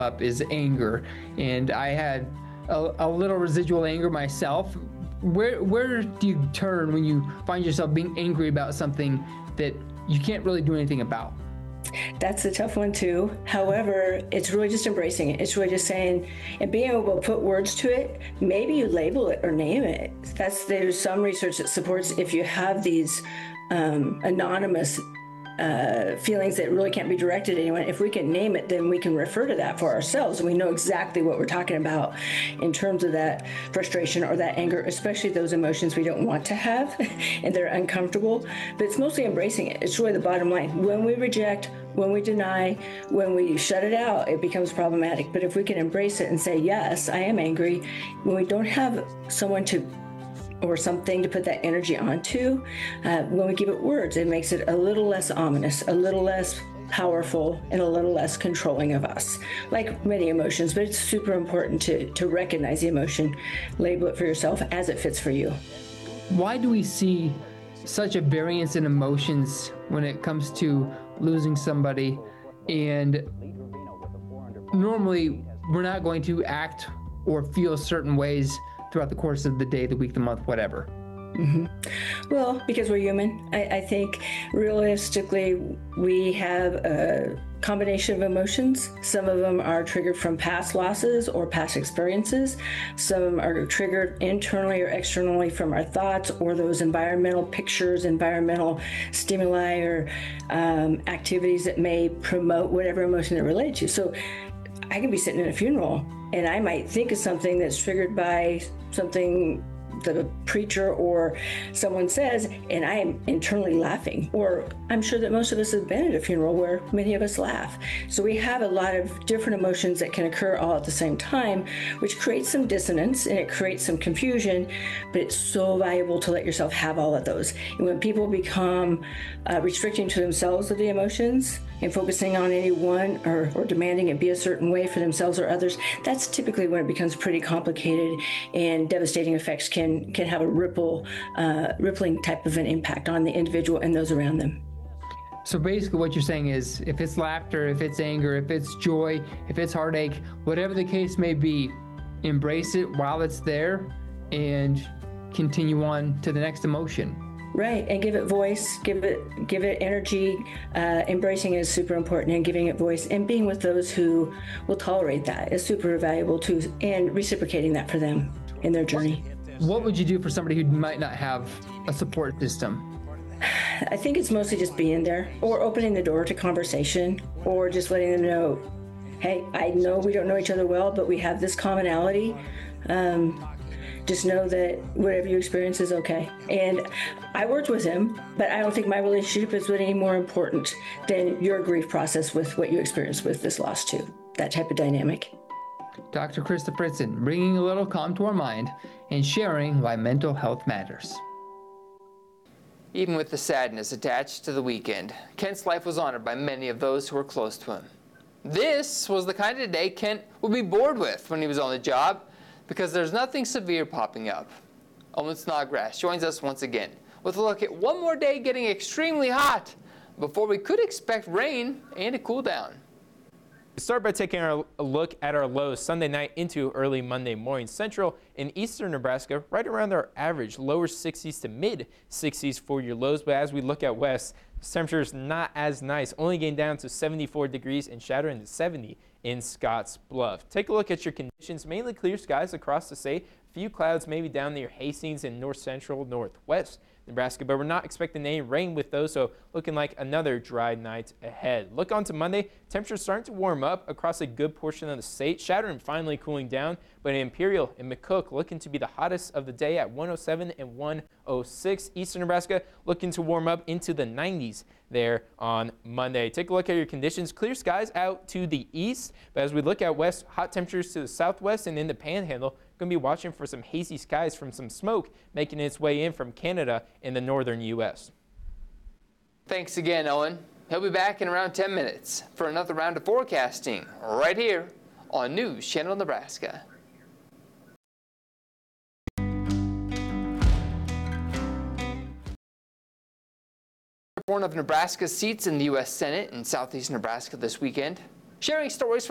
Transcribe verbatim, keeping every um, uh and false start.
up is anger, and I had a, a little residual anger myself. Where where do you turn when you find yourself being angry about something that you can't really do anything about? That's a tough one too. However, it's really just embracing it. It's really just saying and being able to put words to it. Maybe you label it or name it. That's there's some research that supports if you have these um, anonymous uh, feelings that really can't be directed at anyone. If we can name it, then we can refer to that for ourselves, and we know exactly what we're talking about in terms of that frustration or that anger, especially those emotions we don't want to have and they're uncomfortable. But it's mostly embracing it. It's really the bottom line. When we reject, when we deny, when we shut it out, it becomes problematic. But if we can embrace it and say, yes, I am angry, when we don't have someone to or something to put that energy onto, uh, when we give it words, it makes it a little less ominous, a little less powerful, and a little less controlling of us. Like many emotions, but it's super important to, to recognize the emotion, label it for yourself as it fits for you. Why do we see such a variance in emotions when it comes to losing somebody? And normally we're not going to act or feel certain ways throughout the course of the day, the week, the month, whatever. Mm-hmm. Well, because we're human, I, I think realistically we have a combination of emotions. Some of them are triggered from past losses or past experiences. Some are triggered internally or externally from our thoughts or those environmental pictures, environmental stimuli or um, activities that may promote whatever emotion they're related to. So I can be sitting in a funeral and I might think of something that's triggered by something the preacher or someone says, and I am internally laughing. Or I'm sure that most of us have been at a funeral where many of us laugh. So we have a lot of different emotions that can occur all at the same time, which creates some dissonance and it creates some confusion, but it's so valuable to let yourself have all of those. And when people become uh, restricting to themselves of the emotions and focusing on any one or, or demanding it be a certain way for themselves or others, that's typically when it becomes pretty complicated and devastating effects can can have a ripple, uh, rippling type of an impact on the individual and those around them. So basically what you're saying is if it's laughter, if it's anger, if it's joy, if it's heartache, whatever the case may be, embrace it while it's there and continue on to the next emotion. Right, and give it voice, give it give it energy. Uh, embracing it is super important, and giving it voice and being with those who will tolerate that is super valuable too, and reciprocating that for them in their journey. What would you do for somebody who might not have a support system? I think it's mostly just being there or opening the door to conversation or just letting them know, hey, I know we don't know each other well, but we have this commonality. Um, just know that whatever you experience is okay. And I worked with him, but I don't think my relationship is any more important than your grief process with what you experienced with this loss too, that type of dynamic. Doctor Krista Fritzen, bringing a little calm to our mind and sharing why mental health matters. Even with the sadness attached to the weekend, Kent's life was honored by many of those who were close to him. This was the kind of day Kent would be bored with when he was on the job because there's nothing severe popping up. Owen Snodgrass joins us once again with a look at one more day getting extremely hot before we could expect rain and a cool down. We start by taking a look at our lows Sunday night into early Monday morning. Central and eastern Nebraska right around our average, lower sixties to mid sixties for your lows. But as we look at west, temperature is not as nice, only getting down to seventy-four degrees and shattering to seventy in Scotts Bluff. Take a look at your conditions, mainly clear skies across the state. A few clouds maybe down near Hastings and north central, northwest Nebraska, but we're not expecting any rain with those, so looking like another dry night ahead. Look on to Monday, temperatures starting to warm up across a good portion of the state. Shattering finally cooling down, but Imperial and McCook looking to be the hottest of the day at one oh seven and one oh six. Eastern Nebraska looking to warm up into the nineties there on Monday. Take a look at your conditions. Clear skies out to the east, but as we look out west, hot temperatures to the southwest and in the Panhandle. Going to be watching for some hazy skies from some smoke making its way in from Canada in the northern U S Thanks again, Owen. He'll be back in around ten minutes for another round of forecasting right here on News Channel Nebraska. One of Nebraska's seats in the U S Senate in southeast Nebraska this weekend, sharing stories from